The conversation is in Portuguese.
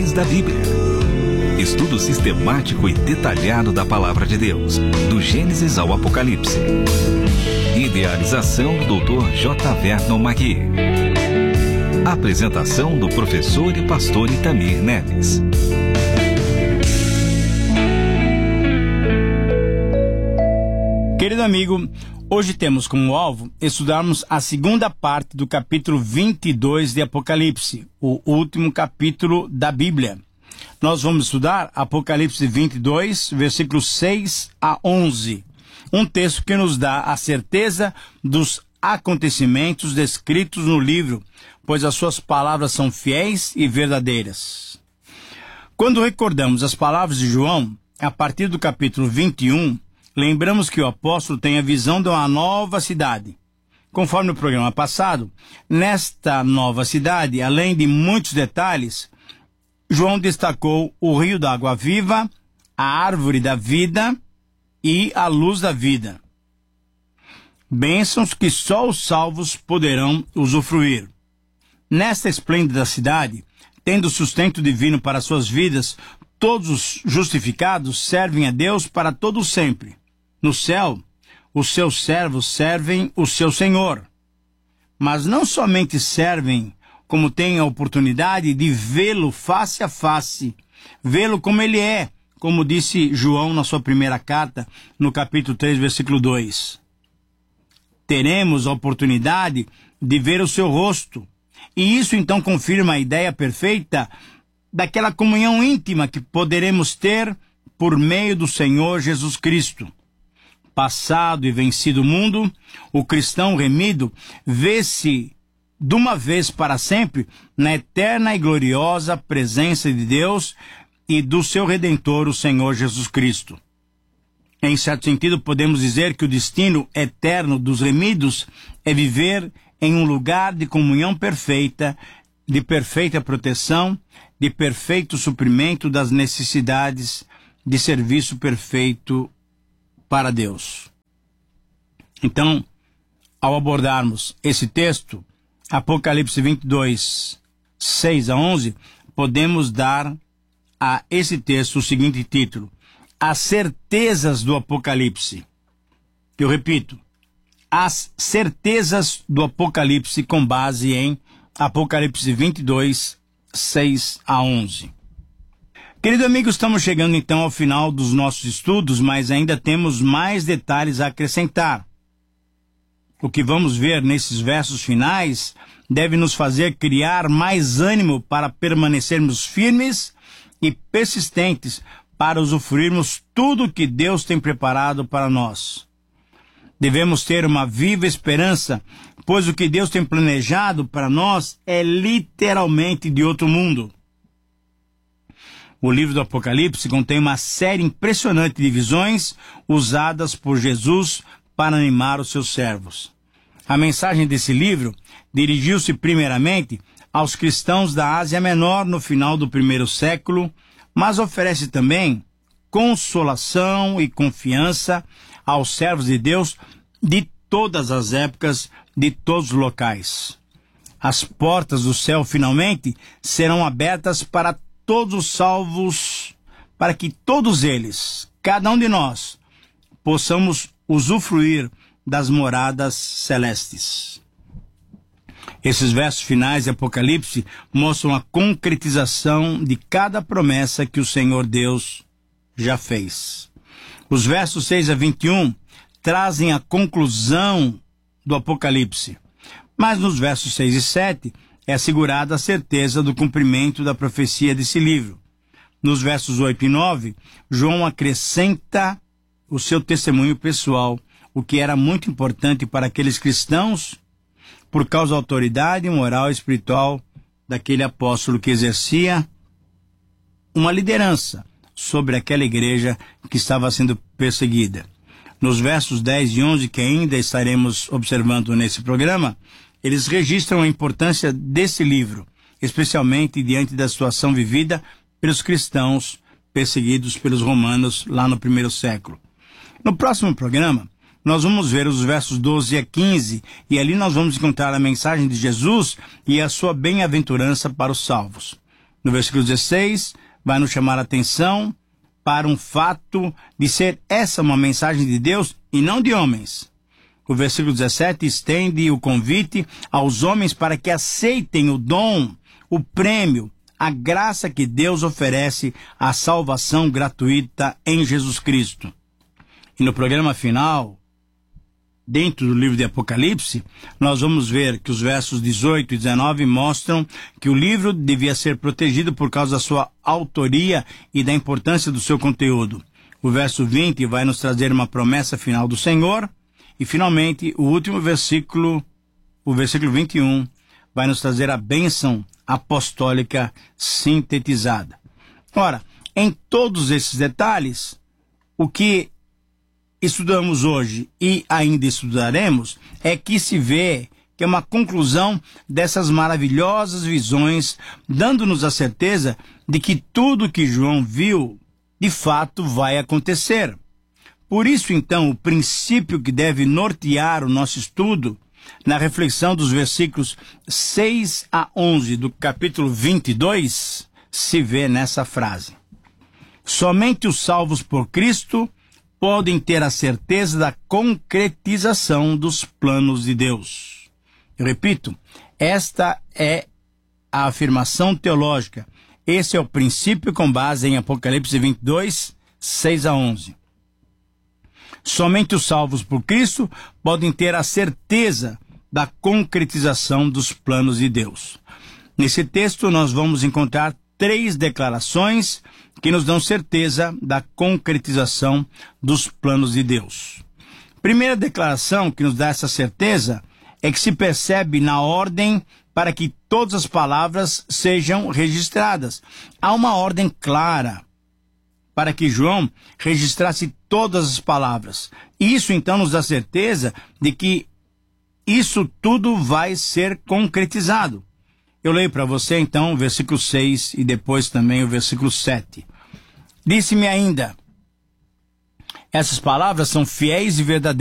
Da Bíblia. Estudo sistemático e detalhado da Palavra de Deus, do Gênesis ao Apocalipse. Idealização do Dr. J. Vernon Magui. Apresentação do professor e pastor Itamir Neves. Querido amigo, hoje temos como alvo estudarmos a segunda parte do capítulo 22 de Apocalipse, o último capítulo da Bíblia. Nós vamos estudar Apocalipse 22, versículos 6 a 11, um texto que nos dá a certeza dos acontecimentos descritos no livro, pois as suas palavras são fiéis e verdadeiras. Quando recordamos as palavras de João, a partir do capítulo 21, lembramos que o apóstolo tem a visão de uma nova cidade. Conforme o programa passado, nesta nova cidade, além de muitos detalhes, João destacou o rio da água viva, a árvore da vida e a luz da vida. Bênçãos que só os salvos poderão usufruir. Nesta esplêndida cidade, tendo sustento divino para suas vidas, todos os justificados servem a Deus para todo sempre. No céu, os seus servos servem o seu Senhor. Mas não somente servem, como têm a oportunidade de vê-lo face a face, vê-lo como ele é, como disse João na sua primeira carta, no capítulo 3, versículo 2. Teremos a oportunidade de ver o seu rosto, e isso então confirma a ideia perfeita daquela comunhão íntima que poderemos ter por meio do Senhor Jesus Cristo. Passado e vencido o mundo, o cristão remido vê-se de uma vez para sempre na eterna e gloriosa presença de Deus e do seu Redentor, o Senhor Jesus Cristo. Em certo sentido, podemos dizer que o destino eterno dos remidos é viver em um lugar de comunhão perfeita, de perfeita proteção, de perfeito suprimento das necessidades, de serviço perfeito para Deus. Então, ao abordarmos esse texto, Apocalipse 22, 6 a 11, podemos dar a esse texto o seguinte título: As certezas do Apocalipse. Eu repito, as certezas do Apocalipse com base em Apocalipse 22, 6 a 11. Querido amigo, estamos chegando então ao final dos nossos estudos, mas ainda temos mais detalhes a acrescentar. O que vamos ver nesses versos finais deve nos fazer criar mais ânimo para permanecermos firmes e persistentes para usufruirmos tudo que Deus tem preparado para nós. Devemos ter uma viva esperança, pois o que Deus tem planejado para nós é literalmente de outro mundo. O livro do Apocalipse contém uma série impressionante de visões usadas por Jesus para animar os seus servos. A mensagem desse livro dirigiu-se primeiramente aos cristãos da Ásia Menor no final do primeiro século, mas oferece também consolação e confiança aos servos de Deus de todas as épocas, de todos os locais. As portas do céu finalmente serão abertas para todos os salvos, para que todos eles, cada um de nós, possamos usufruir das moradas celestes. Esses versos finais de Apocalipse mostram a concretização de cada promessa que o Senhor Deus já fez. Os versos 6 a 21 trazem a conclusão do Apocalipse, mas nos versos 6 e 7 é assegurada a certeza do cumprimento da profecia desse livro. Nos versos 8 e 9, João acrescenta o seu testemunho pessoal, o que era muito importante para aqueles cristãos, por causa da autoridade moral e espiritual daquele apóstolo que exercia uma liderança sobre aquela igreja que estava sendo perseguida. Nos versos 10 e 11, que ainda estaremos observando nesse programa, eles registram a importância desse livro, especialmente diante da situação vivida pelos cristãos perseguidos pelos romanos lá no primeiro século. No próximo programa, nós vamos ver os versos 12 a 15, e ali nós vamos encontrar a mensagem de Jesus e a sua bem-aventurança para os salvos. No versículo 16, vai nos chamar a atenção para um fato de ser essa uma mensagem de Deus e não de homens. O versículo 17 estende o convite aos homens para que aceitem o dom, o prêmio, a graça que Deus oferece, a salvação gratuita em Jesus Cristo. E no programa final, dentro do livro de Apocalipse, nós vamos ver que os versos 18 e 19 mostram que o livro devia ser protegido por causa da sua autoria e da importância do seu conteúdo. O verso 20 vai nos trazer uma promessa final do Senhor. E, finalmente, o último versículo, o versículo 21, vai nos trazer a bênção apostólica sintetizada. Ora, em todos esses detalhes, o que estudamos hoje e ainda estudaremos é que se vê que é uma conclusão dessas maravilhosas visões, dando-nos a certeza de que tudo que João viu, de fato, vai acontecer. Por isso, então, o princípio que deve nortear o nosso estudo, na reflexão dos versículos 6 a 11 do capítulo 22, se vê nessa frase: somente os salvos por Cristo podem ter a certeza da concretização dos planos de Deus. Eu repito, esta é a afirmação teológica. Esse é o princípio com base em Apocalipse 22, 6 a 11. Somente os salvos por Cristo podem ter a certeza da concretização dos planos de Deus. Nesse texto nós vamos encontrar 3 declarações que nos dão certeza da concretização dos planos de Deus. Primeira declaração que nos dá essa certeza é que se percebe na ordem para que todas as palavras sejam registradas. Há uma ordem clara para que João registrasse todas as palavras. Isso então nos dá certeza de que isso tudo vai ser concretizado. Eu leio para você então o versículo 6 e depois também o versículo 7. Disse-me ainda: essas palavras são fiéis e verdadeiras.